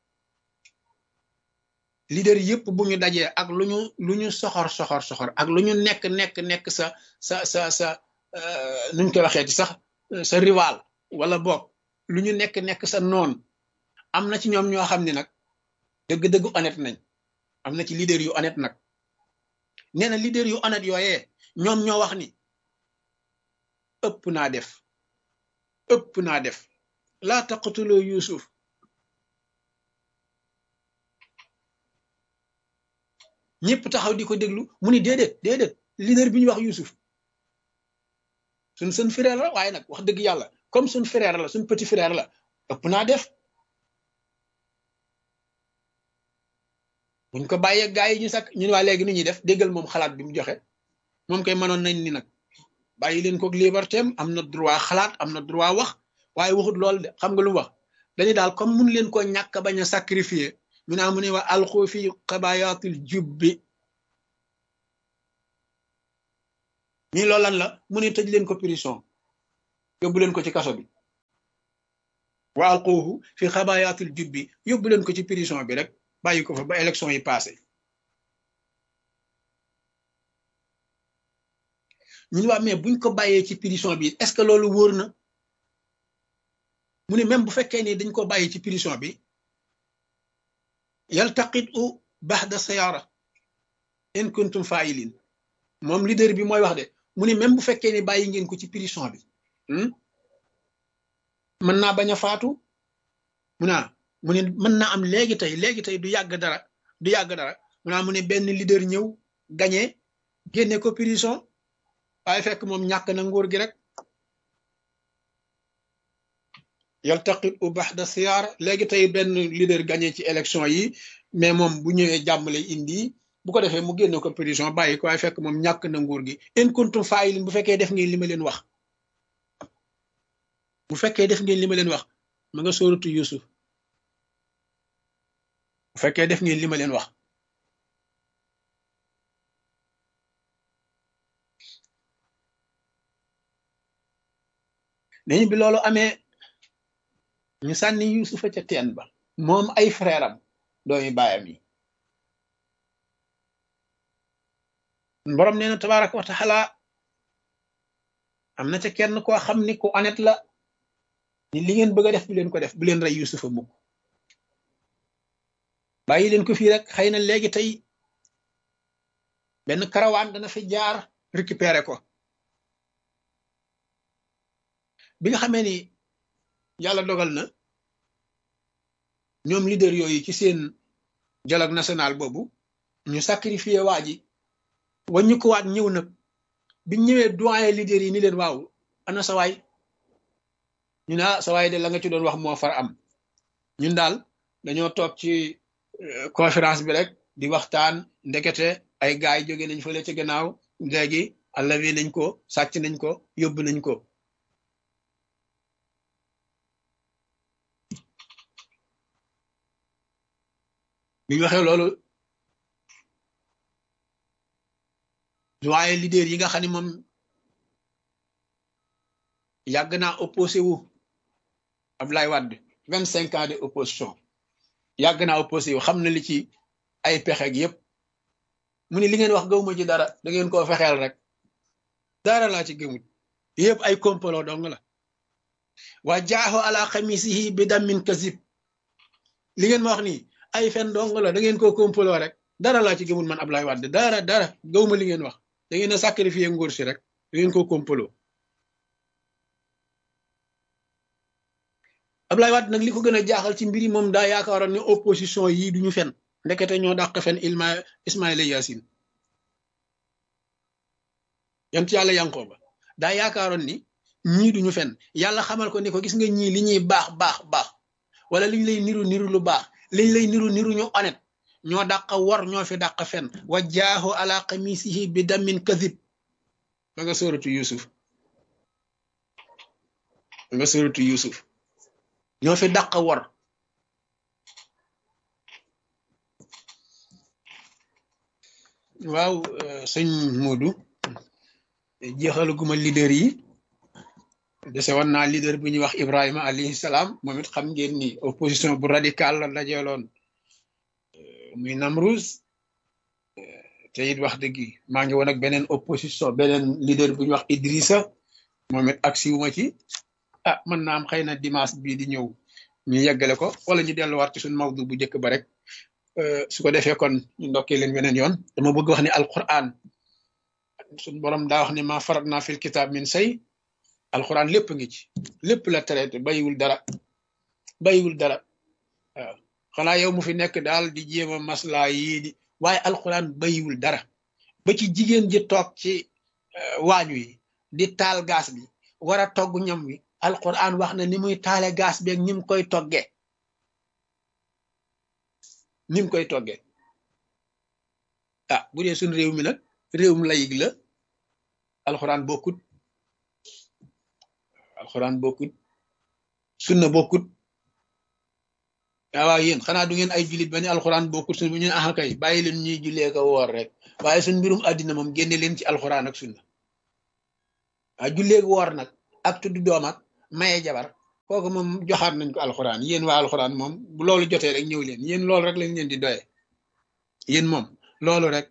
S1: leader yëpp bu ñu dajee ak lu ñu lu ñu soxor soxor soxor ak lu ñu nekk nekk nekk sa sa sa sa nuñ koy waxee ci sax sa rival wala bokk lu ñu nekk nekk sa noon am na ci ñoom ñoo xam ne nag dëgg-dëgg honnête nañ am na ci leader yu honnête nag nee na leader yu honnête yooyee ñoom ñoo wax ni ëpp naa def ëpp naa def laa taqtuloo Yusuf ñëpp taxaw di ko déglu mu ni déedéet déedéet leader bi ñu wax Yusuf suñ suñ frère la waaye nag wax dëgg yàlla comme suñ frère la suñ petit frère la ëpp naa def buñ ko bàyyee gaa yi ñu sakk ñu ne waa léegi ni ñuy def déggal moom xalaat bi mu joxe moom koy mënoon nañ ni nag bàyyi leen ko liberté am na droit xalaat am na droit wax waaye waxut lool de xam nga lu mu wax dañu daal comme mun leen ko ñàkk bañ a sacrifier mu naa mu ne waa alxu fi xabayaatil jubbi ñii loolu lan la mu ne tëj leen ko prison yóbbu leen ko ci kaso bi wa alquuhu fi xabayaatil jubbi yóbbu leen ko ci prison bi rek bàyyi ko fa ba élection yi passé ñun waa mais buñ ko bàyyee ci prison bi est-ce que loolu wóor na mu ne même bu fekkee ni dañ ko bàyyi ci prison bi yaltaqit u baxda sayara in kuntum failin moom leader bi mooy wax de mu ne même bu fekkee ni bàyyi ngeen ko ci prison bi mën naa bañ a faatu mu naa mu ne mën naa am léegi tey léegi tey du yàgg dara du yàgg dara mu naa mu ne benn leader ñëw gañe génne ko prison waaye fekk moom ñàkk na nguur gi rek yaltaqit u baxda siyaara léegi tey benn leader gagné ci élection yi mais moom bu ñëwee jàmm lay indi bu ko defee mu génne ko prison bàyyi ko waaye fekk moom ñàkk na nguur gi in kuntum faa'ilin bu fekkee def ngeen li ma leen wax bu fekkee def ngeen li ma leen wax ma nga sóoratu Yusuf bu fekkee def ngeen li ma leen wax dañu bi loolu amee ñu sànni Yusufa ca teen ba moom ay frère am doomi baayam yi borom nee na tabaraka wa taala am na ca kenn koo xam ni ku honnête la ni li ngeen bëgg a def bu leen ko def bu leen rey Yusufa mukk bàyyi leen ko fii rek xëy na léegi tey benn karawaan dana fi jaar récupérer ko bi nga xamee ni yàlla dogal na ñoom leader yooyu ci seen dialogue national boobu ñu sacrifié waa ji waññu ko waat ñëw nag biñ ñëwee doyen leader yi ni leen waaw ana sawaay ñu ne sawaay de la nga ci doon wax moo far am ñun daal dañoo toog ci conférence bi rek di waxtaan ndekete ay gaay yi jóge nañ fële ci gannaaw léegi allawi nañ ko sàcc nañ ko yóbbu nañ ko bi ñu waxee loolu waaye leader yi nga xam ne moom yàgg naa opposé wu Abdoulaye Wade vingt cinq ans de opposition yàgg naa opposé wu xam na li ci ay pexe gi yëpp mu ne li ngeen wax gëwuma ci dara da ngeen koo fexeel rek dara laa ci gëmut yëpp ay complot dong la wa jaaxo ala xamisihi bi dammin kasib li ngeen ma wax nii ay fen dong la da ngeen koo complot rek dara laa ci gëmut man Abdoulaye Wade dara dara gëwuma li ngeen wax da ngeen a sacrifier nguur si rek da ngeen koo complot Abdoulaye Wade nag li ko gën a jaaxal ci mbiri moom daa yaakaaroon ne opposition yii duñu fen ndekete ñoo dàq fen ilma Ismaïla Yaasin yant yàlla Yankooba daa yaakaaroon ni ñii duñu fen yàlla xamal ko ni ko gis nga ñii li ñuy baax baax baax wala liñ lay niru niru lu baax liñ lay niru niru ñu honnête ñoo dàq war ñoo fi dàq fen wa jaahu ala qamisihi bi damin kadib ma nga sóoratu Yusuf ma nga sóoratu Yusuf ñoo fi dàq war waaw sëñ Modou jeexaluguma leader yi dese woon naa leader bu ñuy wax Ibrahima alayhi salaam moom it xam ngeen ni opposition bu radical la dajeeloon muy Namrouz te it wax dëgg maa ngi woon ak beneen opposition beneen leader bu ñuy wax Idrissa moom it ak siwuma ci ah mën naa am xëy na dimanche bii di ñëw ñu yeggale ko wala ñu delluwaat ci suñ mawdu bu njëkk ba rek su ko defee kon ñu ndokkee leen weneen yoon dama bëgg wax ni alquran suñ borom daa wax ni ma farat naa fil kitab min say alquran lépp ngi ci lépp la traité bayiwul dara bayiwul dara waaw xanaa yow mu fi nekk daal di jéem a maslaa yii di waaye alquran bayiwul dara ba ci jigéen ji toog ci waañ wi di taal gaas bi war a togg ñam wi alquran wax na ni muy taale gaas bi ak ni mu koy toggee ni mu koy toggee ah bu dee suñ réew mi nag réewum layig la alquran bokkut alquran bokkut sunna bokkut waaw yéen xanaa du ngeen ay jullit ba ne alquran bokkut sunna bu ñu ah kay bàyyi leen ñuy jullee ko woor rek waaye suñ mbirum àddina moom génne leen ci alquran ak sunna a julleeg woor nag ak tudd doom ak maye jabar kooku moom joxaat nañ ko alxuraan yéen waa alxuraan moom bu loolu jotee rek ñëw leen yéen loolu rek lañ leen di doye yéen moom loolu rek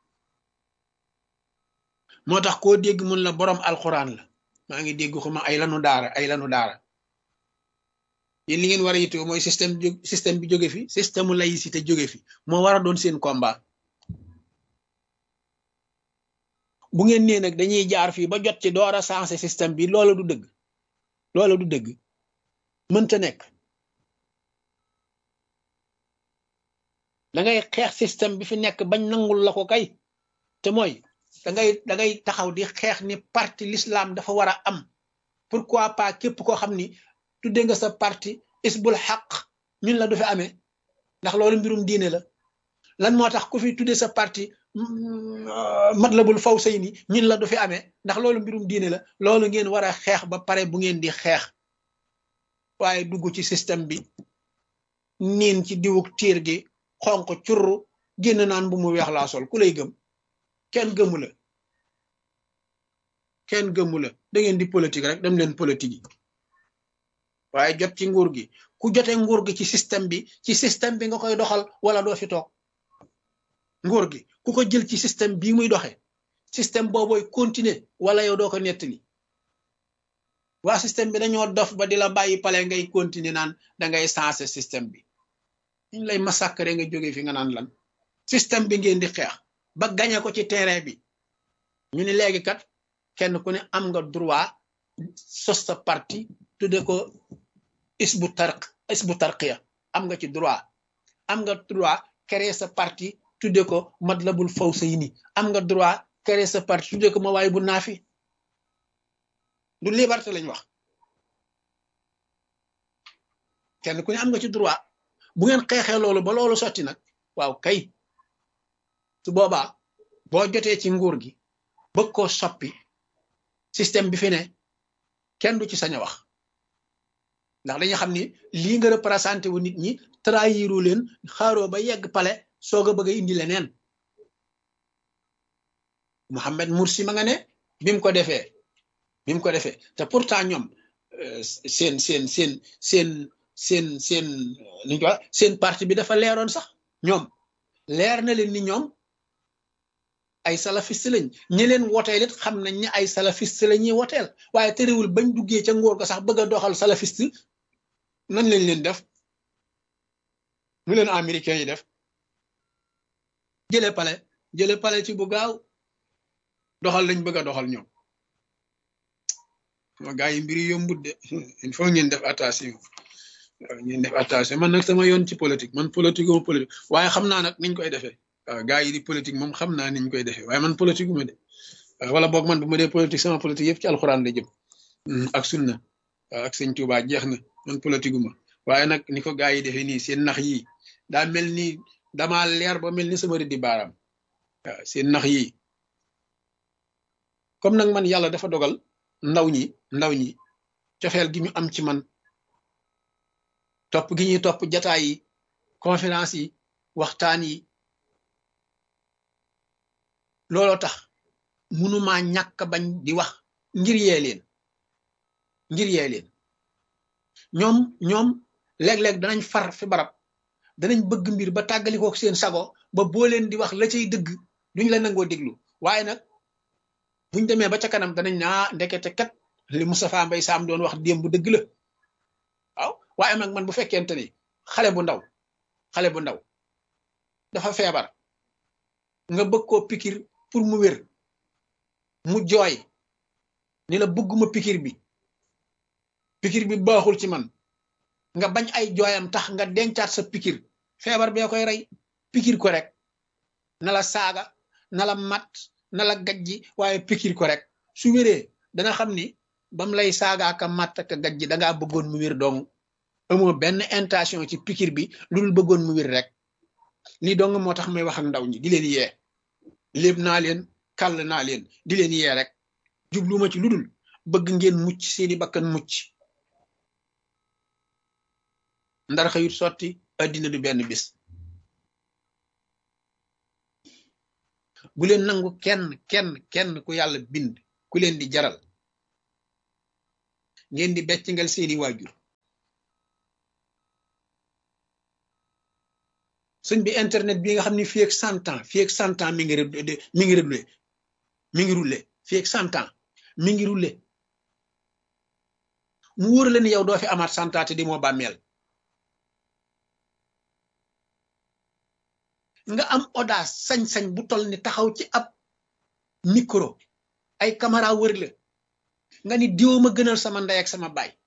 S1: moo tax koo dégg mun la borom alxuraan la maa ngi dégg xuma ay lanu daara ay lanu daara yéen li ngeen war a yittewoo mooy système système bi jóge fi système u laïcité jóge fi moo war a doon seen combat bu ngeen nee nag dañuy jaar fii ba jot ci door a sensé système bi loola du dëgg loola du dëgg mënta nekk da ngay xeex système bi fi nekk bañ nangul la ko kay te mooy da ngay da ngay taxaw di xeex ni parti l'islam dafa war a am pourquoi pas képp koo xam ni tudde nga sa parti isbul xaq ñun la du fi amee ndax loolu mbirum diine la lan moo tax ku fi tudde sa parti matlabul fawsayni ñun la du fi amee ndax loolu mbirum diine la loolu ngeen war a xeex ba pare bu ngeen di xeex waaye dugg ci système bi niin ci diwuk tiir gi xonq curru génn naan bu mu weex laa sol ku lay gëm kenn gëmu la kenn gëmu la da ngeen di politique rek dem leen politique yi waaye jot ci nguur gi ku jote nguur gi ci système bi ci système bi nga koy doxal wala doo fi toog nguur gi ku ko jël ci système bii muy doxe système boobooy continuer wala yow doo ko nettali waa système bi dañoo dof ba di la bàyyi pale ngay continuer naan da ngay sensé système bi ñu lay massacrer nga jóge fi nga naan lan système bi ngeen di xeex ba gañe ko ci terrain bi ñu ni léegi kat kenn ku ne am nga droit sos sa parti tudde ko isbu tarq isbu tarqiya am nga ci droit am nga droit créer sa parti tudde ko matlabul fawsayni am nga droit créer sa parti tudde ko mawaay bu naafi du liberté lañ wax kenn ku ne am nga ci droit bu ngeen xeexee loolu ba loolu sotti nag waaw kay su boobaa boo jotee ci nguur gi bëgg koo soppi système bi fi ne kenn du ci sañ a wax ndax dañuy xam ni lii nga représenté wu nit ñi trahiru leen xaaroo ba yegg pale soog a bëgg a indi leneen Mohamed Morsi ma nga ne bi mu ko defee bi mu ko defee te pourtant ñoom seen seen seen seen seen seen li ñu ko wax seen parti bi dafa leeroon sax ñoom leer na leen ni ñoom ay salafiste lañ ñi leen woteel it xam nañ ne ay salafiste la ñuy woteel waaye terewul bañ duggee ca ngóor ga sax bëgg a doxal salafiste nan lañ leen def mu leen américains yi def jële pale jële pale ci bu gaaw doxal lañ bëgg a doxal ñoom ma gaa yi mbiri yombut de il faut ngeen def attention ngeen def attention man nag sama yoon ci politique man politique uma politique waaye xam naa nag niñ koy defee waaw gaa yi di politique moom xam naa niñ koy defee waaye man politique uma de wala boog man bu ma dee politique sama politique yëpp ci alxuraan la jëm ak sunna ak sëñ Tuubaa jeex na man politique uma waaye nag ni ko gaa yi defee nii seen nax yi daa mel ni damaa leer ba mel ni sama rëddi baaraam waaw seen nax yi comme nag man yàlla dafa dogal ndaw ñi ndaw ñi cofeel gi ñu am ci man topp gi ñuy topp jataay yi conférence yi waxtaan yi looloo tax mënumaa ñàkk bañ di wax ngir yee leen ngir yee leen ñoom ñoom léeg-léeg danañ far fi barab danañ bëgg mbir ba tàggalikoo seen sago ba boo leen di wax la cay dëgg duñ la nangoo déglu waaye nag buñ demee ba ca kanam danañ naa ndekete kat li Moustapha Mbaye Sam doon wax démb bu dëgg la waaw waaye nag man bu fekkente ni xale bu ndaw xale bu ndaw dafa feebar nga bëgg koo pikir pour mu wér mu jooy ni la bëgguma pikir bi pikir bi baaxul ci man nga bañ ay jooyam tax nga dencaat sa pikir feebar bee koy rey pikir ko rek na la saaga na la mat na la gajji waaye pikir ko rek su wéree dana xam ni bam lay saaga ka mat ka gajji dangaa bëggoon mu wér dong amoo benn intention ci pikir bi lu dul bëggoon mu wér rek lii dong moo tax may wax ak ndaw ñi di leen yee léeb naa leen kàll naa leen di leen yee rek jubluma ci lu dul bëgg ngeen mucc seeni bakkan mucc ndar xëyut sotti addina du benn bis bu leen nangu kenn kenn kenn ku yàlla bind ku leen di jaral ngeen di beccingal seeni waajur sëñ bi internet bi nga xam ne fii ak cent ans fii ak cent ans mi ngi mi ngi roulé mi ngi roulé fii ak cent ans mi ngi roulé mu wóor la ni yow doo fi amaat cent ans te di moo bàmmeel nga am audace sañ-sañ bu toll ni taxaw ci ab micro ay caméra wër la nga ni diw ma gënal sama ndey ak sama baay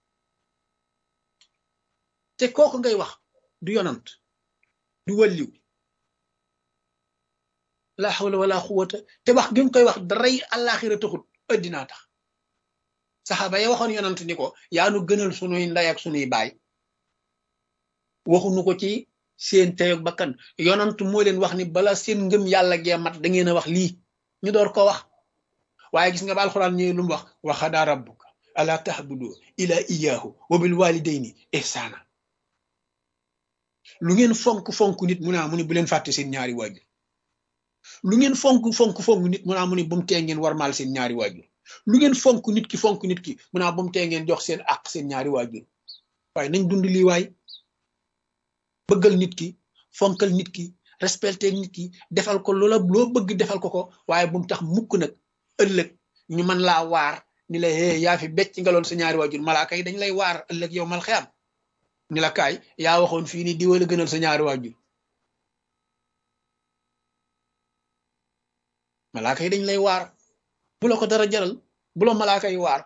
S1: te kooku ngay wax du yonant du wàlliw la hawla wala quwwata te wax gi nga koy wax daray àllaaxira taxut addinaa tax saxaaba ya waxoon yonant ni ko yaa nu gënal sunuy ndey ak sunuy baay waxuñu ko ci seen teyoog bakkan yonant moo leen wax ni bala seen ngëm yàlla gee mat da ngeen a wax lii ñu door ko wax waaye gis nga ba alxuraan ñëwee lu mu wax wa xadaa rabbuka ala tahbudu ila iyaahu wa bil walidayni ihsaana lu ngeen fonk fonk nit mu naa mu ni bu leen fàtte seen ñaari waajur lu ngeen fonk fonk fonk nit mu naa mu ni bu mu tee ngeen warmaal seen ñaari waajur lu ngeen fonk nit ki fonk nit ki mu naa bu mu tee ngeen jox seen àq seen ñaari waajur waaye nañ dund lii waay bëggal nit ki fonkal nit ki respecté nit ki defal ko loola loo bëgg defal ko ko waaye bu mu tax mukk nag ëllëg ñu mën laa waar ni la hee yaa fi becc nga loon sa ñaari waajur malaaka yi dañ lay waar ëllëg yow mal xiyam ni la kaay yaa waxoon fii ni diwa la gënal sa ñaari waajur malaaka yi dañ lay waar bu la ko dara jaral bu la malaaka yi waar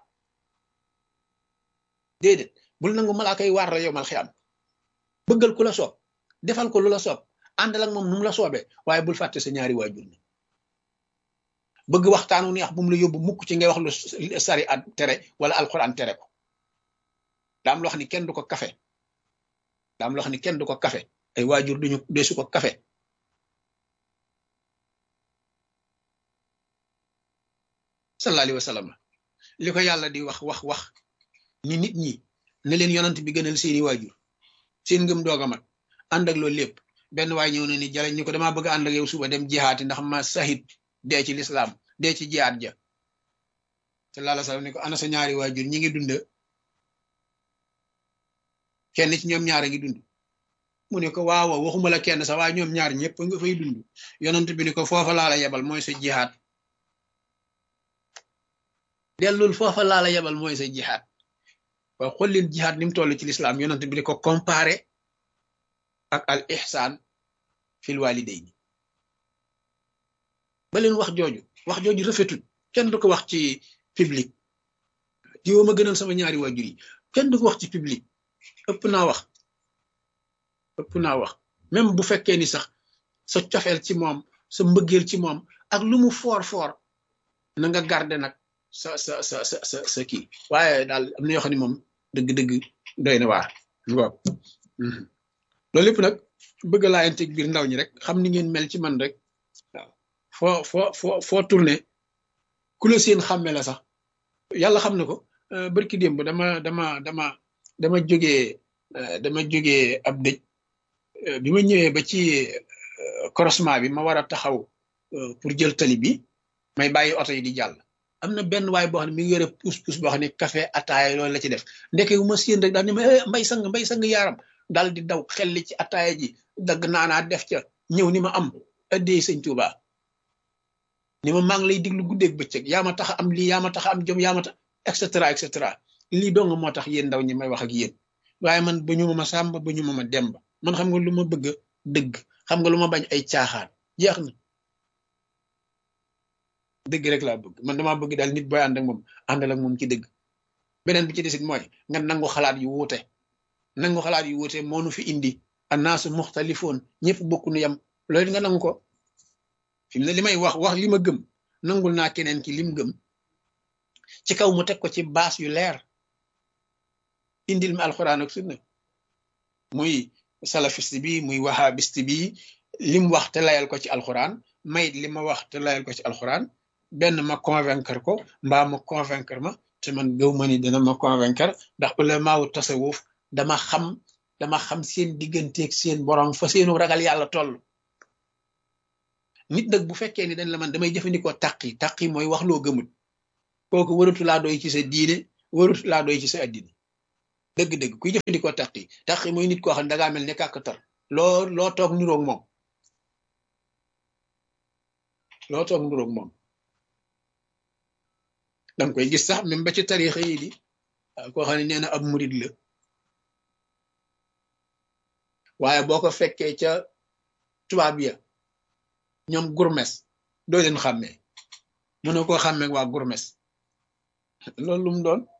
S1: déedéet bul nangu malaaka yi waar la yow mal xiyam bëggal ku la soob defal ko lu la soob àndal ak moom nu mu la soobee waaye bul fàtte sa ñaari waajur ni bëgg waxtaanu neex bu mu la yóbbu mukk ci ngay wax lu sari at tere wala alquran tere ko daam loo xam ni kenn du ko kafe daam loo xam ni kenn du ko kafe ay waajur duñu deesu ko kafe sallallahu alayhi wa sallam li ko yàlla di wax wax wax ni nit ñi ne leen yonant bi gënal seeni waajur seen ngëm doog a mat ànd ak loolu lépp benn waay ñëw na ni jaleñ ñu ko damaa bëgg ànd ak yow suba dem jihaati ndax ma sahid dee ci lislaam dee ci jihaat ja sallallahu alayhi wa sallam ni ko ana sa ñaari waajur ñi ngi dund kenn ci ñoom ñaar a ngi dund mu ne ko waaw waxuma la kenn sax waaye ñoom ñaar ñëpp nga fay dund yonent bi ni ko foofa laa la yebal mooy sa jihaat dellul foofa laa la yebal mooy sa jihaat waaw xool leen jihaat ni mu toll ci lislaam yonent bi di ko comparé ak al ihsaan fil walidayni ba leen wax jooju wax jooju rafetul kenn du ko wax ci public diwoo ma gënal sama ñaari waajur yi kenn du ko wax ci public ëpp naa wax ëpp naa wax même bu fekkee ni sax sa cofeel ci moom sa mbëggeel ci moom ak lu mu foor foor na nga garder nag sa sa sa sa sa sa kii waaye daal am na yoo xam ne moom dëgg-dëgg doy na waar waaw loolu lépp nag bëgg laa yante biir ndaw ñi rek xam ni ngeen mel ci man rek waaw foo foo foo foo tourné ku la seen xàmme la sax yàlla xam na ko barki démb dama dama dama dama jógee dama jógee ab dëj bi ma ñëwee ba ci croisement bi ma war a taxaw pour jël tali bi may bàyyi oto yi di jàll am na benn waay boo xam ne mi ngi yore pousse-pousse boo xam ne café ataaya loolu la ci def ndeke wu ma séen rek daal ni ma mbay sang mbay sang yaaram daal di daw xelli ci ataaya ji dagg naanaa def ca ñëw ni ma am addee sëñ Tuuba ni ma maa ngi lay diglu guddeeg bëccëg yaa ma tax am lii yaa ma tax am jom yaa ma tax et cetera et cetera lii dong moo tax yéen ndaw ñi may wax ak yéen waaye man ba ñu ma ma sàmba ba ñu ma ma demba man xam nga lu ma bëgg dëgg xam nga lu ma bañ ay caaxaan jeex na dëgg rek laa bëgg man damaa bëgg daal nit booy ànd ak moom àndal ak moom ci dëgg beneen bi ci desit mooy nga nangu xalaat yu wuute nangu xalaat yu wuute moo nu fi indi annaasu muxtalifoon ñëpp bokku nu yam loolu nga nangu ko fi mu ne li may wax wax li ma gëm nangul naa keneen ki lim gëm ci kaw mu teg ko ci baas yu leer indil ma alxuraan ak sunna muy salafiste bi muy wahabiste bi lim wax te layal ko ci alxuraan mayit li ma wax te layal ko ci alxuraan benn ma convaincre ko mbaa ma convaincre ma te man gëw ma ni dina ma convaincre ndax ulamaawu tasawuf dama xam dama xam seen digganteeg seen borom fa seenu ragal yàlla toll nit nag bu fekkee ni dañ la man damay jëfandikoo taqi taqi mooy wax loo gëmut kooku waratu laa doy ci sa diine warut laa doy ci sa addina dëgg-dëgg kuy jëfandikoo taqi taqi mooy nit koo xam ne dangaa mel ne kàkkatar loo loo toog nuroog moom loo toog nuroog moom danga koy gis sax même ba ci tarixa yi di koo xam ne nee na ab murid la waaye boo ko fekkee ca tubaab ya ñoom gurmes doo leen xàmmee mënoo koo xàmmee waa gurmes loolu lu mu doon